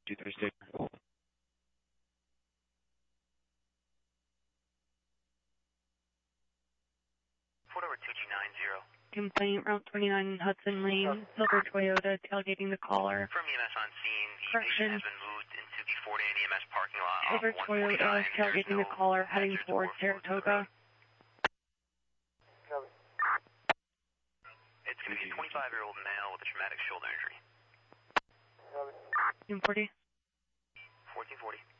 236. Fort over 2G90. Complaint, Route 29 Hudson Lane, silver Toyota, tailgating the caller. From EMS on scene, the Correction. patient has been moved into the Fort Anne EMS parking lot Silver off Toyota, 149. tailgating the caller, heading towards Saratoga. It's going to be a 25-year-old male with a traumatic shoulder injury. 240. 1440.